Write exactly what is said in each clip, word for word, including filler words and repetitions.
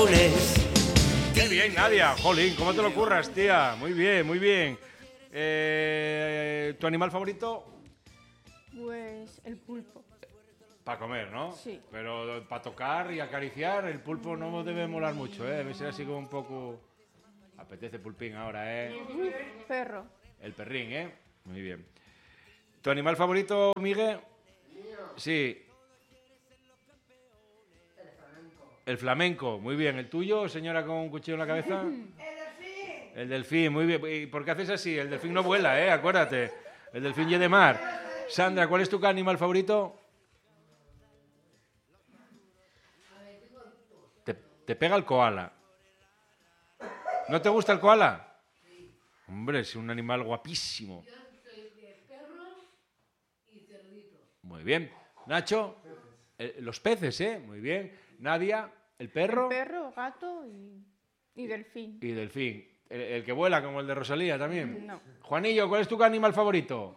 Qué bien, Nadia. Jolín, ¿cómo te lo curras, tía? Muy bien, muy bien. Eh, ¿Tu animal favorito? Pues el pulpo. Para comer, ¿no? Sí. Pero para tocar y acariciar, el pulpo no debe molar mucho, ¿eh? Debe ser así como un poco... Apetece pulpín ahora, ¿eh? Uf, perro. El perrín, ¿eh? Muy bien. ¿Tu animal favorito, Miguel? Sí. El flamenco. El flamenco, muy bien. ¿El tuyo, señora con un cuchillo en la cabeza? ¡El delfín! El delfín, muy bien. ¿Y por qué haces así? El delfín no vuela, ¿eh? Acuérdate. El delfín y de mar. Sandra, ¿cuál es tu animal favorito? Te, te pega el koala. ¿No te gusta el koala? Hombre, es un animal guapísimo. Yo soy de perros y cerditos. Muy bien. Nacho, eh, los peces, ¿eh? Muy bien. Nadia, el perro. El perro, gato y, y delfín. Y delfín. El, el que vuela, como el de Rosalía también. No. Juanillo, ¿cuál es tu animal favorito?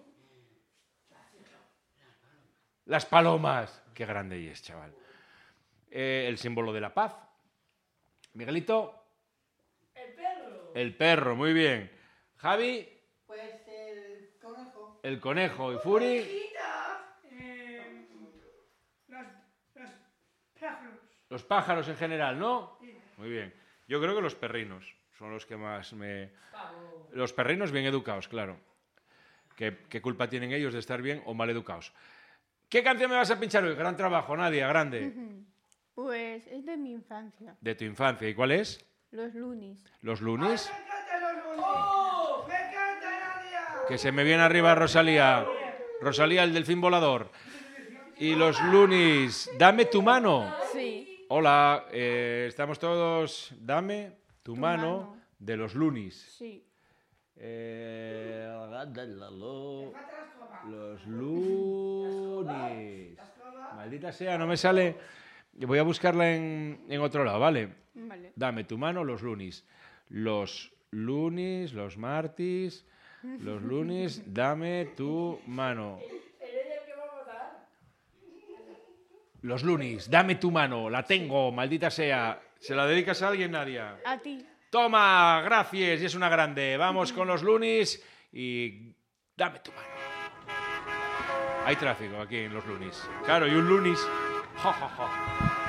Las palomas. Qué grande es, chaval. Eh, el símbolo de la paz. Miguelito. El perro. El perro, muy bien. Javi. Pues el conejo. El conejo. Y Furi. Eh, los, los pájaros. Los pájaros en general, ¿no? Muy bien. Yo creo que los perrinos son los que más me... Los perrinos bien educados, claro. ¿Qué, qué culpa tienen ellos de estar bien o mal educados? ¿Qué canción me vas a pinchar hoy? Gran trabajo, Nadia, grande. Pues es de mi infancia. De tu infancia. ¿Y cuál es? Los Lunis. ¿Los Lunis? ¡Me encantan los lunes! ¡Oh! ¡Me encanta, Nadia! Que se me viene arriba Rosalía. Rosalía, el delfín volador. Y los Lunis. Dame tu mano. Sí. Hola, eh, estamos todos. Dame tu, Tu mano, mano. de los Lunis. Sí. Eh, los Lunis. Maldita sea, no me sale. Voy a buscarla en, en otro lado, ¿vale? Vale. Dame tu mano, los Lunis. Los Lunis, los Martis, los Lunis, dame tu mano. Los Lunis, dame tu mano, la tengo, maldita sea. ¿Se la dedicas a alguien, Nadia? A ti. Toma, gracias, y es una grande. Vamos con los Lunis y dame tu mano. Hay tráfico aquí en los Lunis. Claro, y un Lunis. Ja, ja, ja.